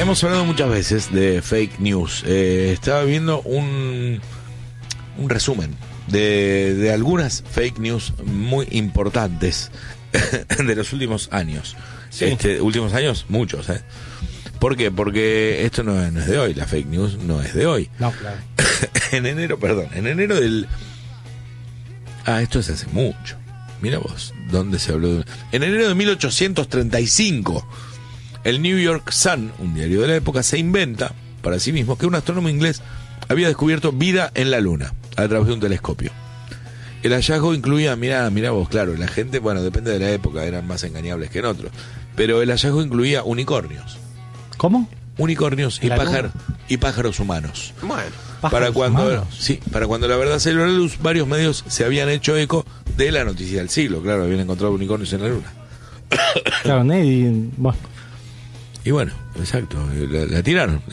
hemos hablado muchas veces de fake news. Estaba viendo un resumen de algunas fake news muy importantes de los últimos años. Sí. Últimos años, muchos, ¿eh? ¿Por qué? Porque esto no es de hoy, la fake news no es de hoy. No, claro. en enero del... esto es hace mucho. Mira vos, ¿dónde se habló de...? En enero de 1835, el New York Sun, un diario de la época, se inventa para sí mismo que un astrónomo inglés había descubierto vida en la Luna a través de un telescopio. El hallazgo incluía, mira vos, claro, la gente, bueno, depende de la época, eran más engañables que en otros, pero el hallazgo incluía unicornios. ¿Cómo? Unicornios y pájaros humanos. Bueno, Para cuando, humanos. sí, para cuando la verdad salió a la luz, varios medios se habían hecho eco de la noticia del siglo. Claro, habían encontrado unicornios en la Luna. Claro, Ney, bueno. Y bueno, exacto, la tiraron.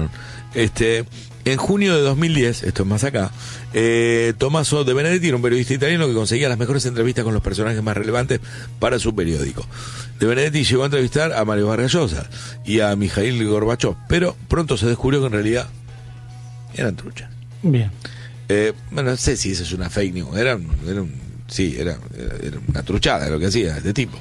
En junio de 2010, esto es más acá, Tommaso De Benedetti era un periodista italiano que conseguía las mejores entrevistas con los personajes más relevantes para su periódico. De Benedetti llegó a entrevistar a Mario Vargas Llosa y a Mikhail Gorbachev, pero pronto se descubrió que en realidad eran truchas. Bien. Bueno, no sé si eso es una fake news, era una truchada lo que hacía este tipo.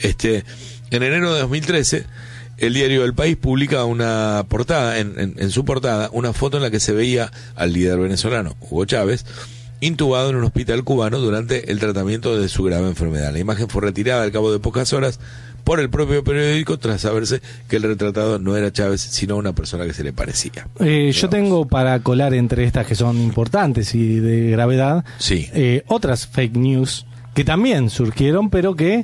En enero de 2013, el diario El País publica una portada, en su portada, una foto en la que se veía al líder venezolano, Hugo Chávez, intubado en un hospital cubano durante el tratamiento de su grave enfermedad. La imagen fue retirada al cabo de pocas horas por el propio periódico tras saberse que el retratado no era Chávez, sino una persona que se le parecía. Yo tengo para colar entre estas que son importantes y de gravedad, Sí. Otras fake news que también surgieron, pero que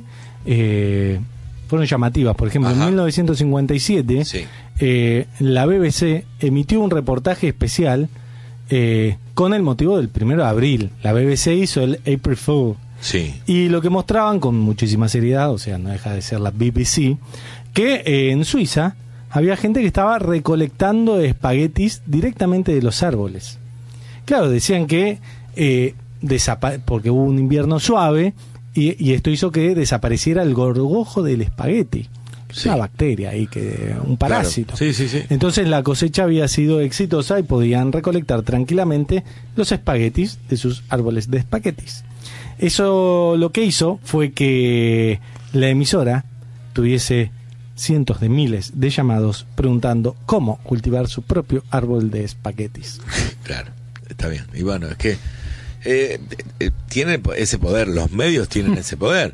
fueron llamativas. Por ejemplo, Ajá. en 1957, Sí. la BBC emitió un reportaje especial con el motivo del 1 de abril. La BBC hizo el April Fool. Sí. Y lo que mostraban con muchísima seriedad, o sea, no deja de ser la BBC, que en Suiza había gente que estaba recolectando espaguetis directamente de los árboles. Claro, decían que porque hubo un invierno suave y esto hizo que desapareciera el gorgojo del espagueti. Sí. Una bacteria ahí, un parásito. Claro. Sí. Entonces la cosecha había sido exitosa y podían recolectar tranquilamente los espaguetis de sus árboles de espaguetis. Eso lo que hizo fue que la emisora tuviese cientos de miles de llamados preguntando cómo cultivar su propio árbol de espaguetis. Claro, está bien. Y bueno, es que tiene ese poder, los medios tienen ese poder,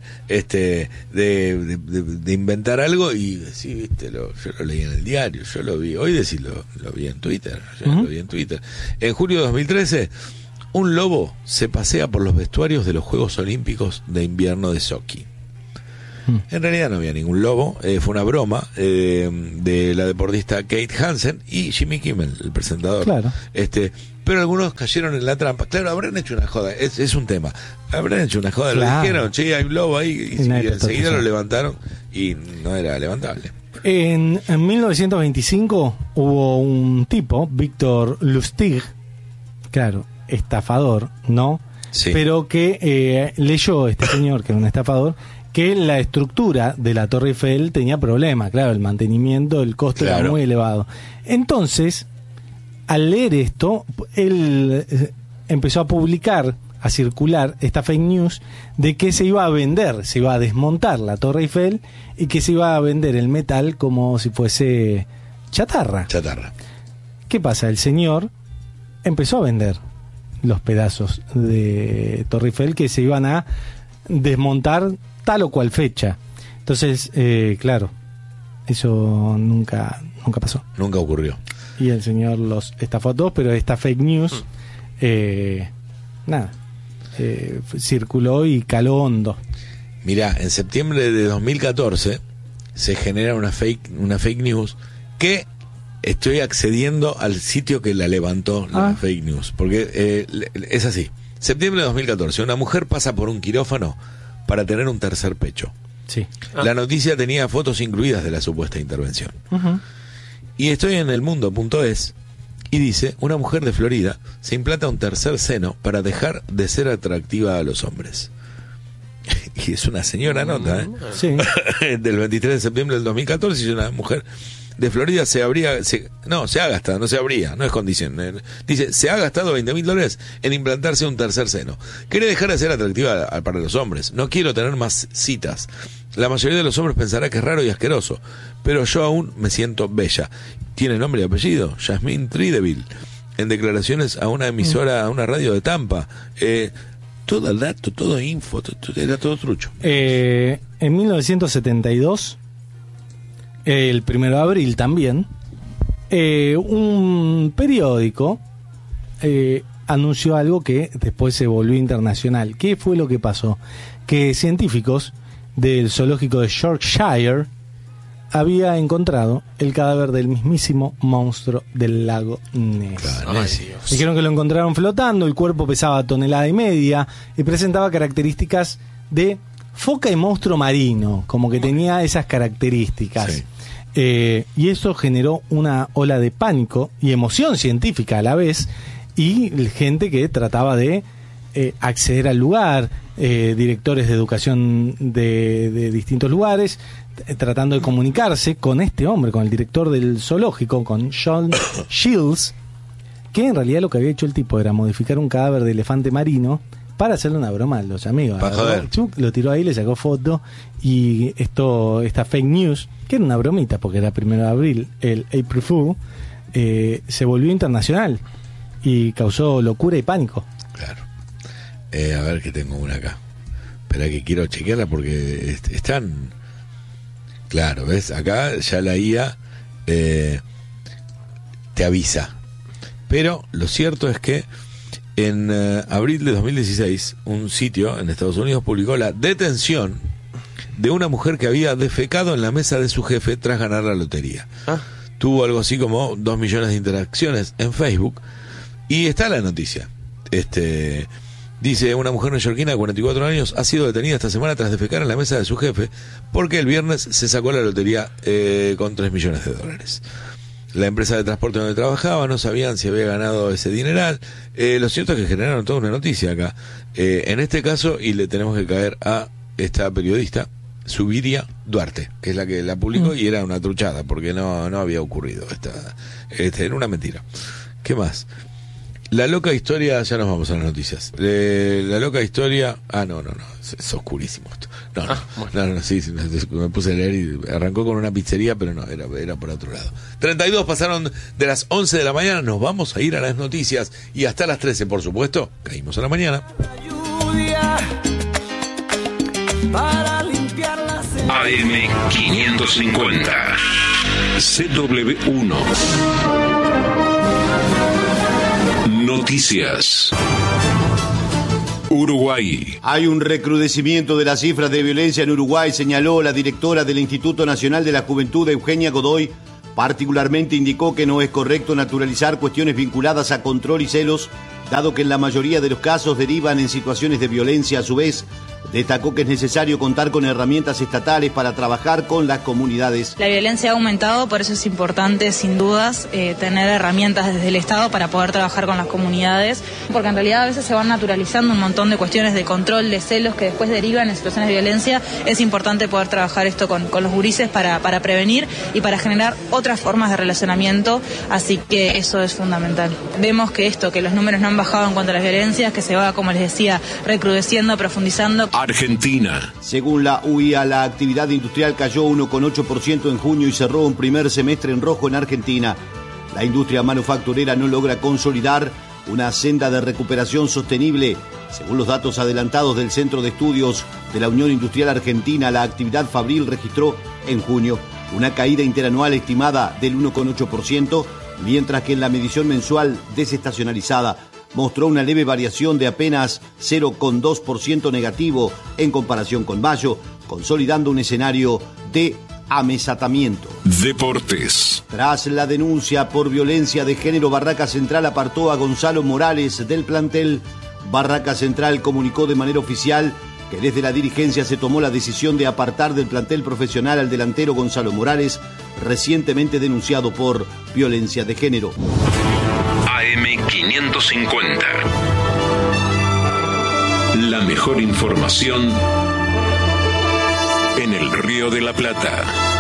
de inventar algo y decir, viste, yo lo leí en el diario, yo lo vi, hoy decir lo vi en Twitter, lo vi en Twitter. En julio de 2013, un lobo se pasea por los vestuarios de los Juegos Olímpicos de Invierno de Sochi. En realidad no había ningún lobo, fue una broma de la deportista Kate Hansen y Jimmy Kimmel, el presentador. Claro. Pero algunos cayeron en la trampa. Claro, habrán hecho una joda, es un tema. Habrán hecho una joda, Claro. lo dijeron, che, hay un lobo ahí, y nadie prestó enseguida atención. lo levantaron y no era levantable. En 1925 hubo un tipo, Víctor Lustig, claro, estafador, ¿no? Sí. Pero que leyó este señor, que era un estafador, que la estructura de la Torre Eiffel tenía problemas, claro, el mantenimiento, el costo era Claro. muy elevado. Entonces, al leer esto, él empezó a publicar, a circular esta fake news de que se iba a vender, se iba a desmontar la Torre Eiffel y que se iba a vender el metal como si fuese chatarra. ¿Qué pasa? El señor empezó a vender los pedazos de Torre Eiffel que se iban a desmontar tal o cual fecha. Entonces, claro, eso nunca pasó. Nunca ocurrió. Y el señor los estafó a todos, pero esta fake news, circuló y caló hondo. Mirá, en septiembre de 2014 se genera una fake news que estoy accediendo al sitio que la levantó la fake news, porque es así. Septiembre de 2014, una mujer pasa por un quirófano para tener un tercer pecho. Sí. La noticia tenía fotos incluidas de la supuesta intervención. Uh-huh. Y estoy en elmundo.es y dice, una mujer de Florida se implanta un tercer seno para dejar de ser atractiva a los hombres. Y es una señora nota, Sí. del 23 de septiembre del 2014, y es una mujer de Florida se ha gastado, no se habría, no es condición. Dice, se ha gastado $20.000 en implantarse un tercer seno. Quiere dejar de ser atractiva para los hombres. No quiero tener más citas. La mayoría de los hombres pensará que es raro y asqueroso, pero yo aún me siento bella. Tiene nombre y apellido, Jasmine Trideville. En declaraciones a una emisora, a una radio de Tampa. Todo el dato, todo info, era todo trucho. En 1972, el 1 de abril también, un periódico anunció algo que después se volvió internacional. ¿Qué fue lo que pasó? Que científicos del zoológico de Yorkshire había encontrado el cadáver del mismísimo monstruo del lago Ness. Claro, dijeron que lo encontraron flotando, el cuerpo pesaba 1,5 toneladas y presentaba características de foca y monstruo marino, como que tenía esas características. Sí. Y eso generó una ola de pánico y emoción científica a la vez, y gente que trataba de acceder al lugar, directores de educación de distintos lugares, tratando de comunicarse con este hombre, con el director del zoológico, con John Shields, que en realidad lo que había hecho el tipo era modificar un cadáver de elefante marino para hacerle una broma a los amigos. Lo tiró ahí, le sacó foto, y esta fake news, que era una bromita porque era 1 de abril, el April Fool, se volvió internacional y causó locura y pánico. Claro. A ver que tengo una acá. Espera que quiero chequearla porque están... Claro, ¿ves? Acá ya la IA te avisa. Pero lo cierto es que en abril de 2016, un sitio en Estados Unidos publicó la detención de una mujer que había defecado en la mesa de su jefe tras ganar la lotería. Tuvo algo así como 2 millones de interacciones en Facebook, y está la noticia. Dice, una mujer neoyorquina de 44 años ha sido detenida esta semana tras defecar en la mesa de su jefe porque el viernes se sacó la lotería con $3 millones. La empresa de transporte donde trabajaba no sabían si había ganado ese dineral. Lo cierto es que generaron toda una noticia acá. En este caso, y le tenemos que caer a esta periodista, Subiria Duarte, que es la que la publicó, y era una truchada porque no había ocurrido. Era una mentira. ¿Qué más? La loca historia, ya nos vamos a las noticias. La loca historia... no, es oscurísimo esto. Sí, me puse a leer y arrancó con una pizzería, pero no, era por otro lado. 32 pasaron de las 11 de la mañana, nos vamos a ir a las noticias, y hasta las 13, por supuesto, caímos a la mañana. AM550 CW1 Noticias. Uruguay. Hay un recrudecimiento de las cifras de violencia en Uruguay, señaló la directora del Instituto Nacional de la Juventud, Eugenia Godoy. Particularmente indicó que no es correcto naturalizar cuestiones vinculadas a control y celos, dado que en la mayoría de los casos derivan en situaciones de violencia. A su vez, destacó que es necesario contar con herramientas estatales para trabajar con las comunidades. La violencia ha aumentado, por eso es importante, sin dudas, tener herramientas desde el Estado para poder trabajar con las comunidades, porque en realidad a veces se van naturalizando un montón de cuestiones de control, de celos, que después derivan en situaciones de violencia. Es importante poder trabajar esto con los gurises para prevenir y para generar otras formas de relacionamiento, así que eso es fundamental. Vemos que los números no han bajado en cuanto a las violencias, que se va, como les decía, recrudeciendo, profundizando. Argentina. Según la UIA, la actividad industrial cayó 1,8% en junio y cerró un primer semestre en rojo en Argentina. La industria manufacturera no logra consolidar una senda de recuperación sostenible. Según los datos adelantados del Centro de Estudios de la Unión Industrial Argentina, la actividad fabril registró en junio una caída interanual estimada del 1,8%, mientras que en la medición mensual desestacionalizada mostró una leve variación de apenas 0,2% negativo en comparación con mayo, consolidando un escenario de amesatamiento. Deportes. Tras la denuncia por violencia de género, Barraca Central apartó a Gonzalo Morales del plantel. Barraca Central comunicó de manera oficial que desde la dirigencia se tomó la decisión de apartar del plantel profesional al delantero Gonzalo Morales, recientemente denunciado por violencia de género. AM550. La mejor información en el Río de la Plata.